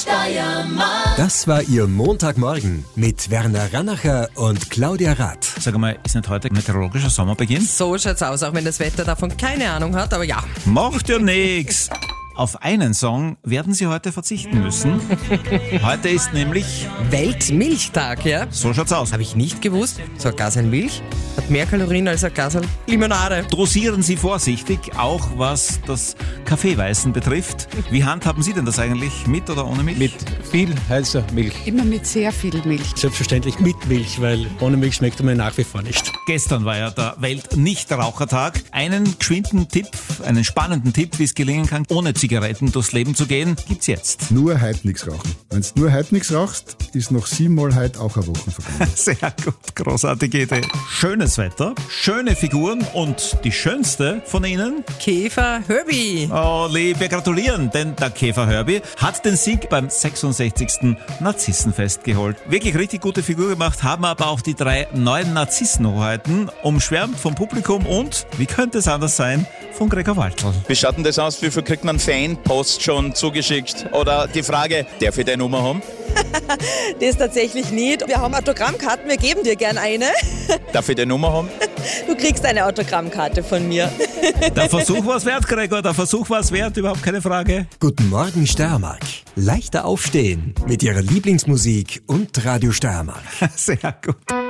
Steiermark. Das war Ihr Montagmorgen mit Werner Rannacher und Claudia Rath. Sag mal, ist nicht heute meteorologischer Sommerbeginn? So schaut's aus, auch wenn das Wetter davon keine Ahnung hat, aber ja. Macht ja nix. Auf einen Song werden Sie heute verzichten müssen. Heute ist nämlich... Weltmilchtag, ja? So schaut's aus. Habe ich nicht gewusst. So ein Glas Milch hat mehr Kalorien als ein Glas Limonade. Dosieren Sie vorsichtig, auch was das Kaffeeweißen betrifft. Wie handhaben Sie denn das eigentlich? Mit oder ohne Milch? Mit viel heißer Milch. Immer mit sehr viel Milch. Selbstverständlich mit Milch, weil ohne Milch schmeckt er mir nach wie vor nicht. Gestern war ja der Weltnichtrauchertag. Einen geschwinden Tipp, einen spannenden Tipp, wie es gelingen kann, ohne Zigaretten durchs Leben zu gehen, gibt's jetzt. Nur heute nichts rauchen. Wenn du nur heute nichts rauchst, ist noch 7-mal heute auch eine Woche vergangen. Sehr gut, großartige Idee. Schönes Wetter, schöne Figuren und die schönste von ihnen? Käfer Herbie. Oh, wir gratulieren, denn der Käfer Herbie hat den Sieg beim 66. Narzissenfest geholt. Wirklich richtig gute Figur gemacht, haben aber auch die 3 neuen Narzissenhoheiten umschwärmt vom Publikum und, wie könnte es anders sein, von Gregor Waltl. Wie schaut denn das aus? Wie viel kriegt man Fanpost schon zugeschickt? Oder die Frage, darf ich deine Nummer haben? Das tatsächlich nicht. Wir haben Autogrammkarten, wir geben dir gern eine. Darf ich deine Nummer haben? Du kriegst eine Autogrammkarte von mir. Der Versuch war's wert, Gregor, der Versuch war's wert, überhaupt keine Frage. Guten Morgen Steiermark. Leichter aufstehen mit Ihrer Lieblingsmusik und Radio Steiermark. Sehr gut.